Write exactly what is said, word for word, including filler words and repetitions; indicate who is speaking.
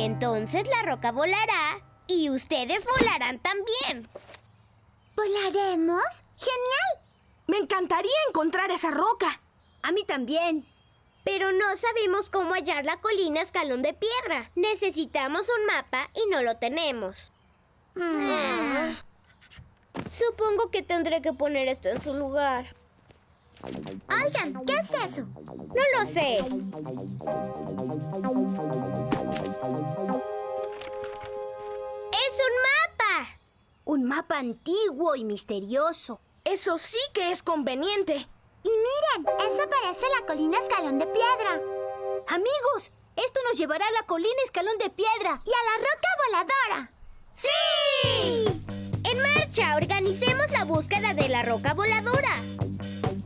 Speaker 1: entonces la roca volará y ustedes volarán también.
Speaker 2: ¿Volaremos? ¡Genial!
Speaker 3: Me encantaría encontrar esa roca.
Speaker 2: A mí también.
Speaker 1: Pero no sabemos cómo hallar la colina Escalón de Piedra. Necesitamos un mapa y no lo tenemos.
Speaker 2: Mm.
Speaker 1: Supongo que tendré que poner esto en su lugar.
Speaker 2: Oigan, ¿qué es eso?
Speaker 1: No lo sé. ¡Es un mapa!
Speaker 2: Un mapa antiguo y misterioso.
Speaker 3: Eso sí que es conveniente.
Speaker 2: Y miren, eso parece la colina Escalón de Piedra. Amigos, esto nos llevará a la colina Escalón de Piedra. Y a la roca voladora.
Speaker 1: ¡Sí! ¡En marcha! Organicemos la búsqueda de la roca voladora.